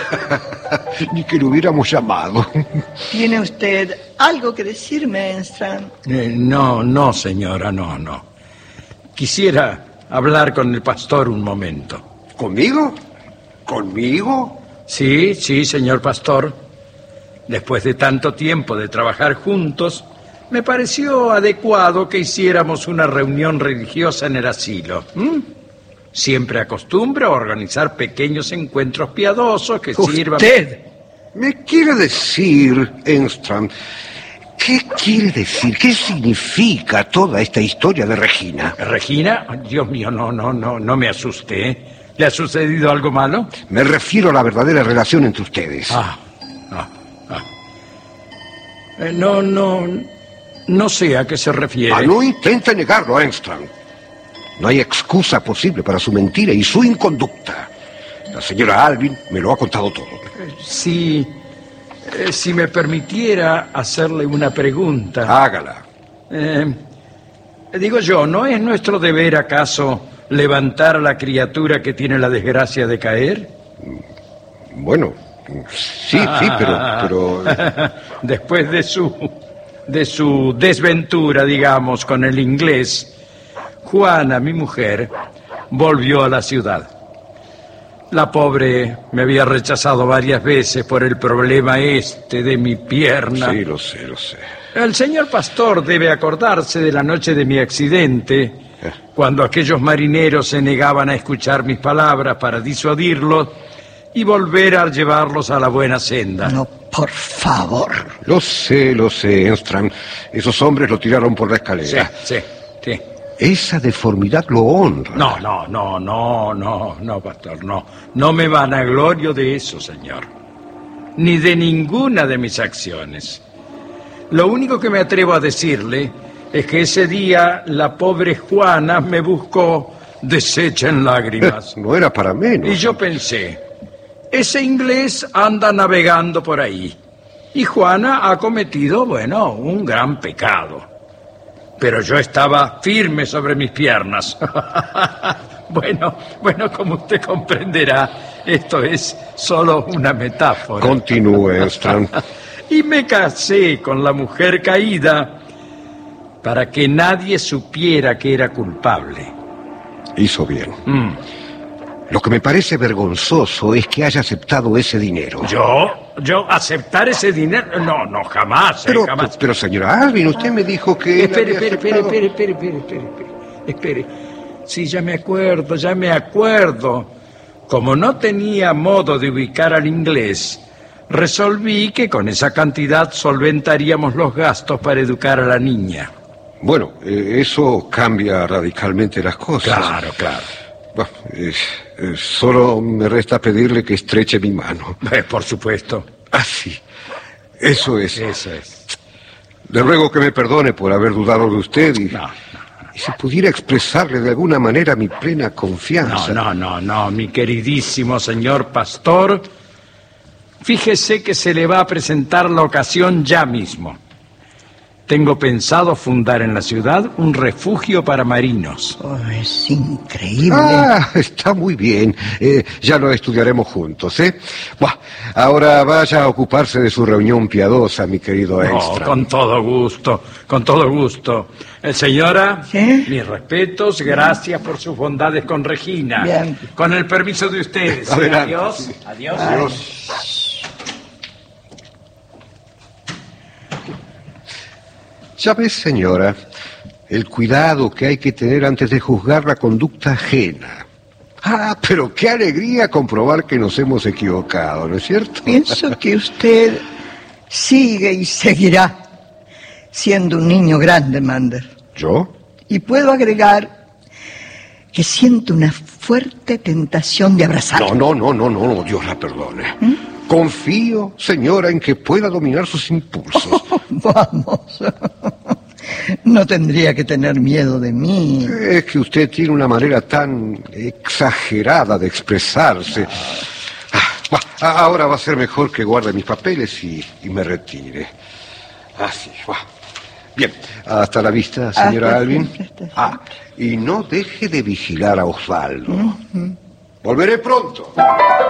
Ni que lo hubiéramos llamado. ¿Tiene usted algo que decirme, Enstrand? No, señora, no. Quisiera hablar con el pastor un momento. ¿Conmigo? ¿Conmigo? Sí, señor pastor. Después de tanto tiempo de trabajar juntos, me pareció adecuado que hiciéramos una reunión religiosa en el asilo. Siempre acostumbro a organizar pequeños encuentros piadosos que sirvan... ¿Usted me quiere decir, Enstrand, qué quiere decir? ¿Qué significa toda esta historia de Regina? ¿Regina? Dios mío, no me asuste, ¿eh? ¿Le ha sucedido algo malo? Me refiero a la verdadera relación entre ustedes. No sé a qué se refiere. No intente negarlo, Enstrand. No hay excusa posible para su mentira y su inconducta. La señora Alvin me lo ha contado todo. Si me permitiera hacerle una pregunta. Hágala. Digo yo, ¿no es nuestro deber acaso levantar a la criatura que tiene la desgracia de caer? Bueno, sí, pero... Después de su desventura, digamos, con el inglés, Juana, mi mujer, volvió a la ciudad. La pobre me había rechazado varias veces por el problema de mi pierna. Sí, lo sé. El señor pastor debe acordarse de la noche de mi accidente, cuando aquellos marineros se negaban a escuchar mis palabras para disuadirlos y volver a llevarlos a la buena senda. No, por favor. Lo sé, Enstrand. Esos hombres lo tiraron por la escalera. Sí. Esa deformidad lo honra. No, pastor, no. No me vanaglorio de eso, señor. Ni de ninguna de mis acciones. Lo único que me atrevo a decirle es que ese día la pobre Juana me buscó deshecha en lágrimas. No era para menos. Y yo pensé, ese inglés anda navegando por ahí. Y Juana ha cometido, un gran pecado. Pero yo estaba firme sobre mis piernas. Bueno, como usted comprenderá, esto es solo una metáfora. Continúe, Enstrand. Y me casé con la mujer caída para que nadie supiera que era culpable. Hizo bien. Lo que me parece vergonzoso es que haya aceptado ese dinero. ¿Yo aceptar ese dinero? No, jamás. Jamás. Pero señora Alvin, usted me dijo que... Espere. Sí, ya me acuerdo. Como no tenía modo de ubicar al inglés, resolví que con esa cantidad solventaríamos los gastos para educar a la niña. Bueno, eso cambia radicalmente las cosas. Claro. Bueno, solo me resta pedirle que estreche mi mano. Por supuesto. Sí. Eso es. Le ruego que me perdone por haber dudado de usted y si pudiera expresarle de alguna manera mi plena confianza. No, mi queridísimo señor pastor. Fíjese que se le va a presentar la ocasión ya mismo. Tengo pensado fundar en la ciudad un refugio para marinos. Es increíble. Está muy bien. Ya lo estudiaremos juntos, ¿eh? Ahora vaya a ocuparse de su reunión piadosa, mi querido Enstrand. Con todo gusto. Señora, ¿sí? Mis respetos, gracias por sus bondades con Regina. Bien. Con el permiso de ustedes. Adiós. Ya ves, señora, el cuidado que hay que tener antes de juzgar la conducta ajena. Pero qué alegría comprobar que nos hemos equivocado, ¿no es cierto? Pienso que usted sigue y seguirá siendo un niño grande, Mander. ¿Yo? Y puedo agregar que siento una fuerte tentación de abrazarlo. No, Dios la perdone. Confío, señora, en que pueda dominar sus impulsos. Vamos. No tendría que tener miedo de mí. Es que usted tiene una manera tan exagerada de expresarse. Ahora va a ser mejor que guarde mis papeles y me retire. Así, Bien, hasta la vista, señora Alvin. Y no deje de vigilar a Osvaldo. Volveré pronto.